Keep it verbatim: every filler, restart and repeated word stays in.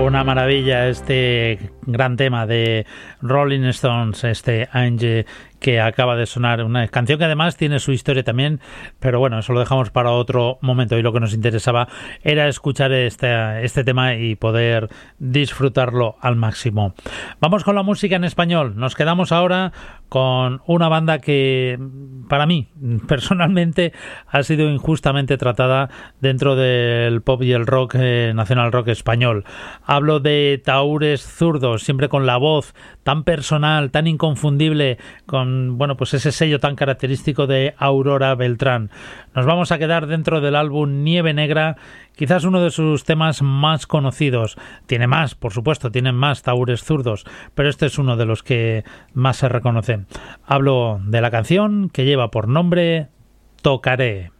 Una maravilla este gran tema de Rolling Stones, este Angie, que acaba de sonar, una canción que además tiene su historia también, pero bueno, eso lo dejamos para otro momento, y lo que nos interesaba era escuchar este, este tema y poder disfrutarlo al máximo. Vamos con la música en español. Nos quedamos ahora con una banda que para mí personalmente ha sido injustamente tratada dentro del pop y el rock eh, nacional rock español. Hablo de Tahúres Zurdos, siempre con la voz tan personal, tan inconfundible, con bueno, pues ese sello tan característico de Aurora Beltrán. Nos vamos a quedar dentro del álbum Nieve Negra, quizás uno de sus temas más conocidos. Tiene más, por supuesto, tienen más Tahúres Zurdos, pero este es uno de los que más se reconoce. Hablo de la canción que lleva por nombre Tocaré.